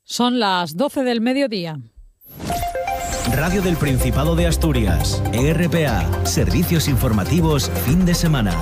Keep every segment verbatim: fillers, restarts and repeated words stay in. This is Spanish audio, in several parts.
Son las doce del mediodía. Radio del Principado de Asturias, E R P A, Servicios Informativos, fin de semana.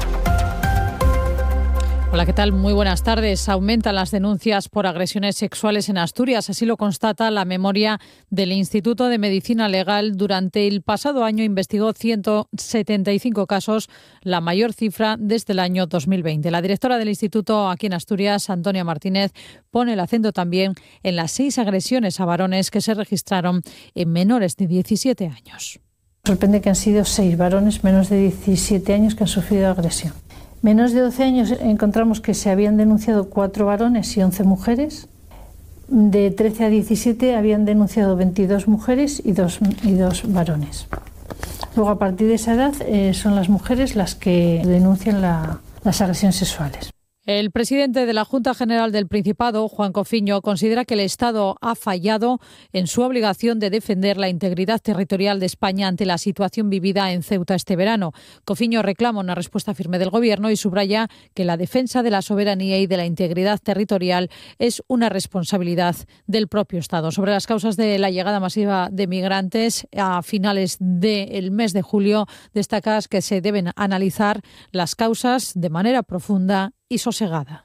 Hola, ¿qué tal? Muy buenas tardes. Aumentan las denuncias por agresiones sexuales en Asturias. Así lo constata la memoria del Instituto de Medicina Legal. Durante el pasado año investigó ciento setenta y cinco casos, la mayor cifra desde el año dos mil veinte. La directora del instituto aquí en Asturias, Antonia Martínez, pone el acento también en las seis agresiones a varones que se registraron en menores de diecisiete años. Sorprende que han sido seis varones menos de diecisiete años que han sufrido agresión. Menos de doce años encontramos que se habían denunciado cuatro varones y once mujeres. De trece a diecisiete habían denunciado veintidós mujeres y dos, y dos varones. Luego, a partir de esa edad, eh, son las mujeres las que denuncian la, las agresiones sexuales. El presidente de la Junta General del Principado, Juan Cofiño, considera que el Estado ha fallado en su obligación de defender la integridad territorial de España ante la situación vivida en Ceuta este verano. Cofiño reclama una respuesta firme del Gobierno y subraya que la defensa de la soberanía y de la integridad territorial es una responsabilidad del propio Estado. Sobre las causas de la llegada masiva de migrantes a finales del mes de julio, destacas que se deben analizar las causas de manera profunda y sosegada.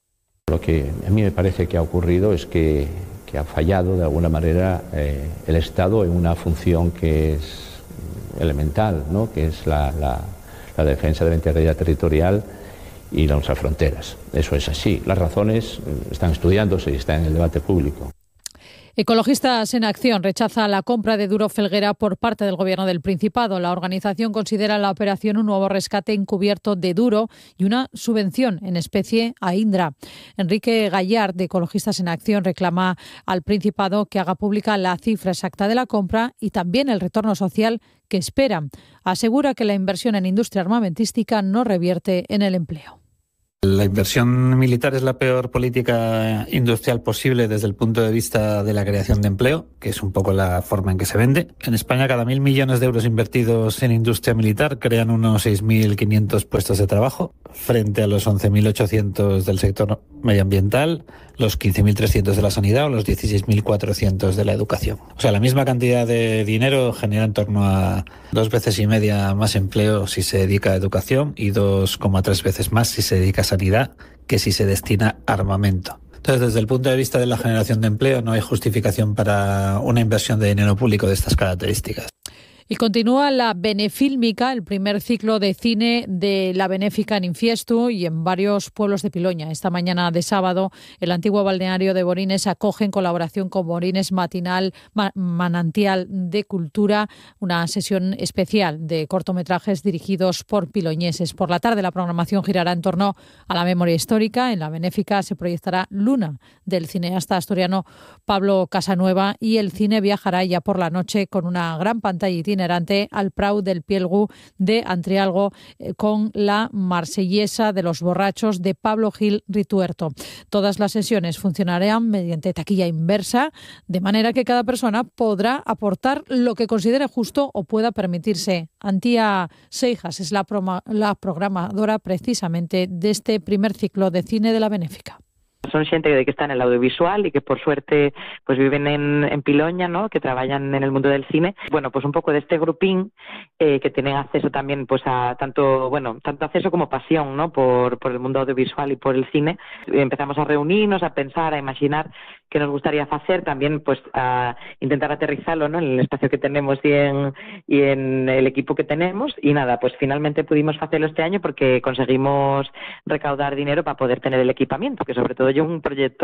Lo que a mí me parece que ha ocurrido es que, que ha fallado de alguna manera eh, el Estado en una función que es elemental, ¿no? Que es la, la, la defensa de la integridad territorial y nuestras fronteras. Eso es así. Las razones están estudiándose y están en el debate público. Ecologistas en Acción rechaza la compra de Duro Felguera por parte del Gobierno del Principado. La organización considera la operación un nuevo rescate encubierto de Duro y una subvención en especie a Indra. Enrique Gallard, de Ecologistas en Acción, reclama al Principado que haga pública la cifra exacta de la compra y también el retorno social que espera. Asegura que la inversión en industria armamentística no revierte en el empleo. La inversión militar es la peor política industrial posible desde el punto de vista de la creación de empleo, que es un poco la forma en que se vende. En España, cada mil millones de euros invertidos en industria militar crean unos seis mil quinientos puestos de trabajo, frente a los once mil ochocientos del sector medioambiental, los quince mil trescientos de la sanidad o los dieciséis mil cuatrocientos de la educación. O sea, la misma cantidad de dinero genera en torno a dos veces y media más empleo si se dedica a educación y dos coma tres veces más si se dedica a sanidad que si se destina a armamento. Entonces, desde el punto de vista de la generación de empleo, no hay justificación para una inversión de dinero público de estas características. Y continúa la Benefílmica, el primer ciclo de cine de la Benéfica en Infiestu y en varios pueblos de Piloña. Esta mañana de sábado, el antiguo balneario de Borines acoge en colaboración con Borines Matinal Ma- Manantial de Cultura una sesión especial de cortometrajes dirigidos por piloñeses. Por la tarde, la programación girará en torno a la memoria histórica. En la Benéfica se proyectará Luna, del cineasta asturiano Pablo Casanueva, y el cine viajará ya por la noche con una gran pantalla itinerante al Prau del Pielgu de Antrialgo eh, con la Marsellesa de los Borrachos de Pablo Gil Rituerto. Todas las sesiones funcionarán mediante taquilla inversa, de manera que cada persona podrá aportar lo que considere justo o pueda permitirse. Antía Seijas es la, proma, la programadora precisamente de este primer ciclo de cine de la Benéfica. Son xente de que está en el audiovisual y que por suerte pues viven en, en Piloña, ¿no? Que trabajan en el mundo del cine. Bueno, pues un poco de este grupín eh, que tienen acceso también pues a tanto, bueno, tanto acceso como pasión, ¿no? Por, por el mundo audiovisual y por el cine. Empezamos a reunirnos, a pensar, a imaginar qué nos gustaría hacer, también pues a intentar aterrizarlo, ¿no? En el espacio que tenemos y en, y en el equipo que tenemos. Y nada, pues finalmente pudimos hacerlo este año porque conseguimos recaudar dinero para poder tener el equipamiento, que sobre todo yo un proyecto.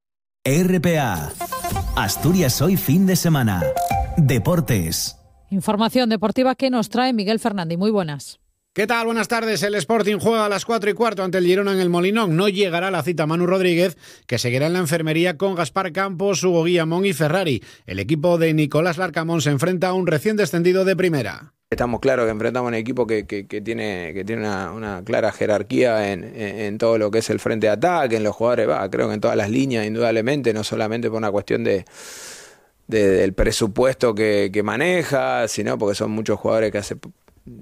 R P A, Asturias hoy fin de semana. Deportes. Información deportiva que nos trae Miguel Fernández. Muy buenas. ¿Qué tal? Buenas tardes. El Sporting juega a las cuatro y cuarto ante el Girona en el Molinón. No llegará a la cita Manu Rodríguez, que seguirá en la enfermería con Gaspar Campos, Hugo Guillamón y Ferrari. El equipo de Nicolás Larcamón se enfrenta a un recién descendido de primera. Estamos claros que enfrentamos a un equipo que, que, que tiene, que tiene una, una clara jerarquía en, en, en todo lo que es el frente de ataque, en los jugadores, va, creo que en todas las líneas, indudablemente, no solamente por una cuestión de, de del presupuesto que, que maneja, sino porque son muchos jugadores que hace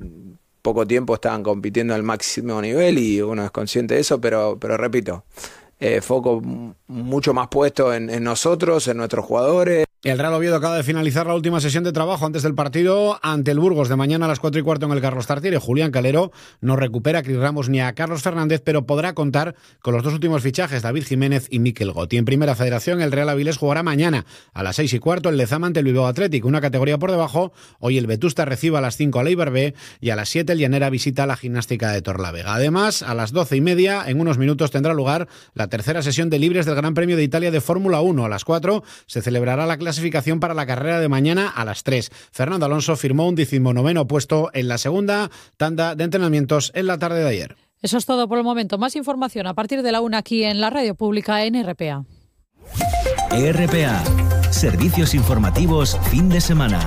poco tiempo estaban compitiendo al máximo nivel y uno es consciente de eso, pero, pero repito, eh, foco mucho más puesto en, en nosotros, en nuestros jugadores. El Real Oviedo acaba de finalizar la última sesión de trabajo antes del partido ante el Burgos de mañana a las cuatro y cuarto en el Carlos Tartiere. Julián Calero no recupera a Cris Ramos ni a Carlos Fernández, pero podrá contar con los dos últimos fichajes, David Jiménez y Mikel Gotti. En Primera Federación, el Real Avilés jugará mañana a las seis y cuarto el Lezama ante el Bilbao Athletic, una categoría por debajo. Hoy el Vetusta recibe a las cinco al Eibar B y a las siete el Llanera visita a la Gimnástica de Torlavega. Además, a las doce y media, en unos minutos, tendrá lugar la tercera sesión de libres del Gran Premio de Italia de Fórmula uno. A las cuatro se celebrará la clasificación para la carrera de mañana a las tres. Fernando Alonso firmó un decimonoveno puesto en la segunda tanda de entrenamientos en la tarde de ayer. Eso es todo por el momento. Más información a partir de la una aquí en la radio pública en R P A. R P A, servicios informativos fin de semana.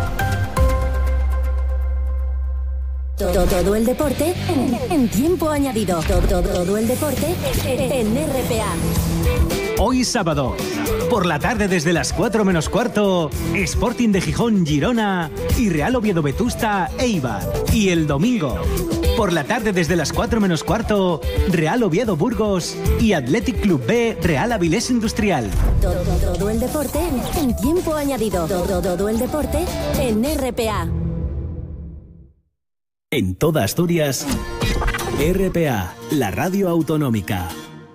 Todo, todo el deporte en, en tiempo añadido. Todo, todo, todo el deporte en R P A. Hoy sábado, por la tarde desde las cuatro menos cuarto, Sporting de Gijón Girona y Real Oviedo Vetusta Eibar. Y el domingo, por la tarde desde las cuatro menos cuarto, Real Oviedo Burgos y Athletic Club B Real Avilés Industrial. Todo, todo, todo el deporte en tiempo añadido. Todo, todo, todo el deporte en R P A. En toda Asturias, R P A, la radio autonómica.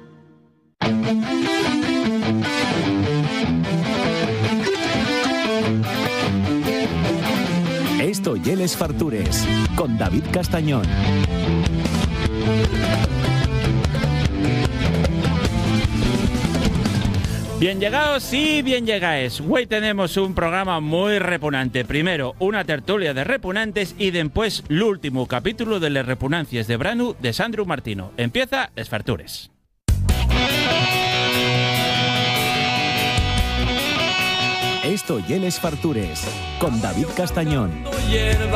Esto Yeles Fartures, con David Castañón. Bien llegados y bien llegáis. Hoy tenemos un programa muy repugnante. Primero, una tertulia de repugnantes y después, el último capítulo de Les Repugnancies de Branu de Sandro Martino. Empieza Les Fartures. Esto Yeles Fartures, con David Castañón.